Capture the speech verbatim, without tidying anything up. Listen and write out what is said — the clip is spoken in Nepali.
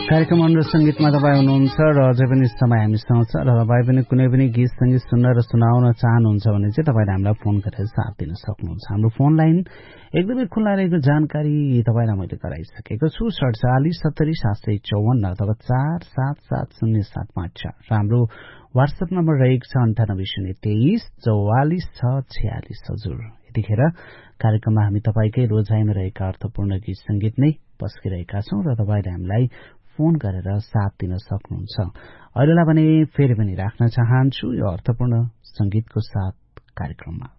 कार्यक्रम अनुरोध संगीतमा तपाईँ हुनुहुन्छ र अझै पनि समय हामीसँग छ र तपाईँ पनि कुनै पनि गीत संगीत सुन्न र सुनाउन चाहनुहुन्छ भने चाहिँ तपाईँले हामीलाई फोन गरेर साथ दिन सक्नुहुन्छ। हाम्रो फोन लाइन एकदमै खुल्ला रहेको जानकारी तपाईँलाई मैले गराइसकेको छु। सडचालिस सत्तरी सात सय चौवन्न अथवा चार सात सात शून्य सात पाँच चार र हाम्रो वाट्सएप नम्बर रहेको छ अन्ठानब्बे शून्य तेइस चौवालिस छ छयालिस। हजुर, यतिखेर कार्यक्रममा हामी तपाईँकै रोजाइमा रहेका अर्थपूर्ण गीत संगीत नै पस्किरहेका छौं र तपाईँले हामीलाई फोन गरेर साथ दिन सक्नुहुन्छ। अहिलेलाई भने फेरि पनि राख्न चाहन्छु यो अर्थपूर्ण संगीतको साथ कार्यक्रममा।